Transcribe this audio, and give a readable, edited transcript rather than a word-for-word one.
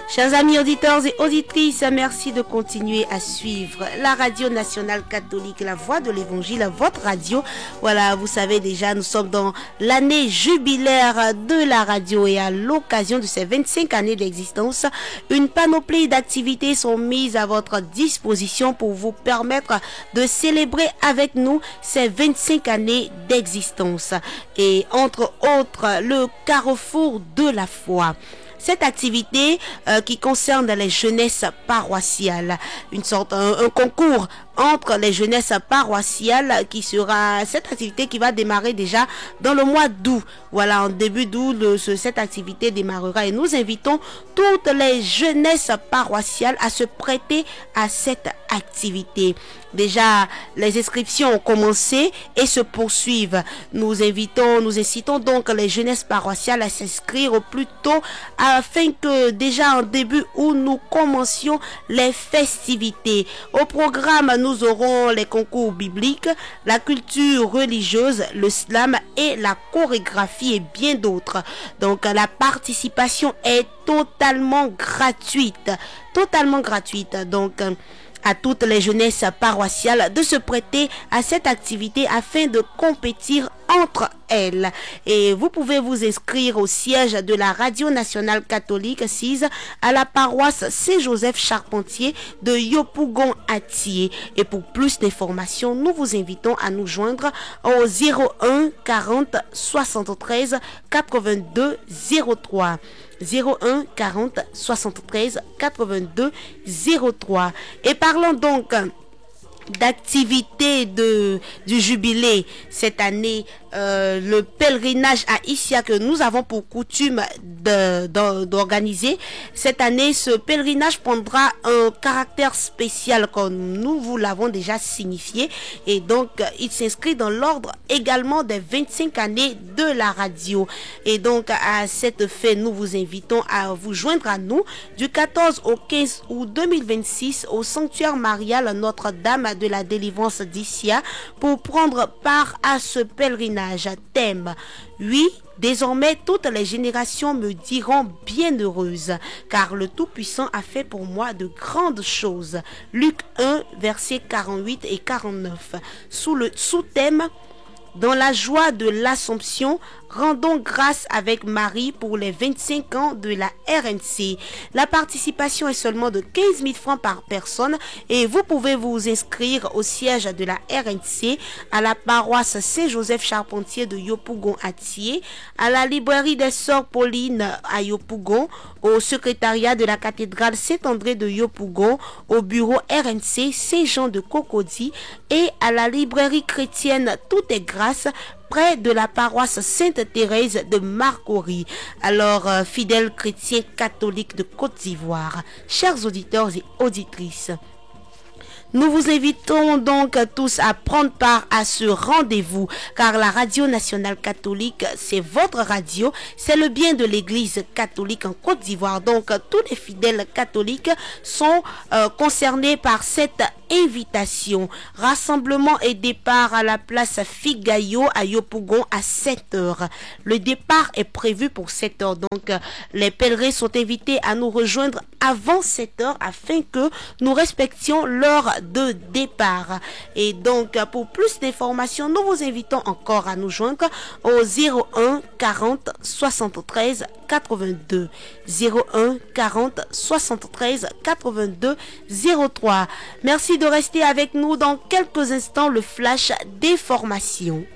Chers amis auditeurs et auditrices, merci de continuer à suivre la radio nationale catholique, la voix de l'évangile, votre radio. Voilà, vous savez déjà, nous sommes dans l'année jubilaire de la radio et à l'occasion de ces 25 années d'existence, une panoplie d'activités sont mises à votre disposition pour vous permettre de célébrer avec nous ces 25 années d'existence. Et entre autres, le carrefour de la foi. Cette activité qui concerne les jeunesses paroissiales, un concours entre les jeunesses paroissiales qui sera cette activité qui va démarrer déjà dans le mois d'août. Voilà, en début d'août, cette activité démarrera et nous invitons toutes les jeunesses paroissiales à se prêter à cette activité. Déjà, les inscriptions ont commencé et se poursuivent. Nous incitons donc les jeunesses paroissiales à s'inscrire au plus tôt afin que déjà en début août, nous commencions les festivités. Au programme, nous aurons les concours bibliques, la culture religieuse, le slam et la chorégraphie et bien d'autres. Donc, la participation est totalement gratuite. Donc, à toutes les jeunesses paroissiales de se prêter à cette activité afin de compétir entre elles. Et vous pouvez vous inscrire au siège de la Radio Nationale Catholique assise à la paroisse Saint-Joseph Charpentier de Yopougon-Atié. Et pour plus d'informations, nous vous invitons à nous joindre au 01 40 73 82 03. 01 40 73 82 03. Et parlons donc d'activité du jubilé cette année, le pèlerinage à Issia que nous avons pour coutume d'organiser. Cette année, ce pèlerinage prendra un caractère spécial comme nous vous l'avons déjà signifié et donc il s'inscrit dans l'ordre également des 25 années de la radio. Et donc à cette fête, nous vous invitons à vous joindre à nous du 14 au 15 août 2026 au sanctuaire marial Notre-Dame de la délivrance d'Issia pour prendre part à ce pèlerinage. Thème: oui, désormais toutes les générations me diront bienheureuse, car le Tout-Puissant a fait pour moi de grandes choses. Luc 1, versets 48 et 49. Sous le sous-thème: dans la joie de l'Assomption, rendons grâce avec Marie pour les 25 ans de la RNC. La participation est seulement de 15 000 francs par personne et vous pouvez vous inscrire au siège de la RNC, à la paroisse Saint-Joseph Charpentier de Yopougon-Atié, à la librairie des Sœurs Pauline à Yopougon, au secrétariat de la cathédrale Saint-André de Yopougon, au bureau RNC Saint-Jean de Cocody et à la librairie chrétienne Tout est grâce près de la paroisse Sainte-Thérèse de Marcory. Alors, fidèles chrétiens catholiques de Côte d'Ivoire, chers auditeurs et auditrices, nous vous invitons donc tous à prendre part à ce rendez-vous, car la Radio Nationale Catholique, c'est votre radio, c'est le bien de l'Église catholique en Côte d'Ivoire. Donc, tous les fidèles catholiques sont concernés par cette invitation. Rassemblement et départ à la place Figayo à Yopougon à 7h. Le départ est prévu pour 7h. Donc, les pèlerins sont invités à nous rejoindre avant 7h afin que nous respections l'heure de départ. Et donc, pour plus d'informations, nous vous invitons encore à nous joindre au 01 40 73 82. 01 40 73 82 03. Merci de rester avec nous. Dans quelques instants, le flash des formations.